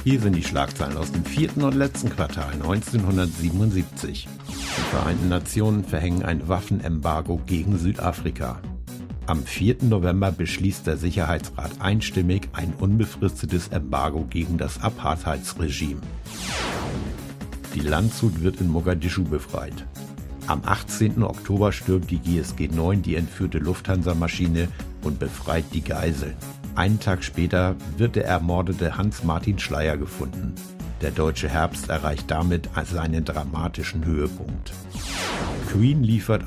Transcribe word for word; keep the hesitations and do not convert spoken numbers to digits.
Hier sind die Schlagzeilen aus dem vierten und letzten Quartal neunzehnhundertsiebenundsiebzig. Die Vereinten Nationen verhängen ein Waffenembargo gegen Südafrika. Am vierten November beschließt der Sicherheitsrat einstimmig ein unbefristetes Embargo gegen das Apartheidsregime. Die Landshut wird in Mogadischu befreit. Am achtzehnten Oktober stürmt die G S G neun die entführte Lufthansa-Maschine und befreit die Geiseln. Einen Tag später wird der ermordete Hans-Martin Schleyer gefunden. Der deutsche Herbst erreicht damit seinen dramatischen Höhepunkt. Queen liefert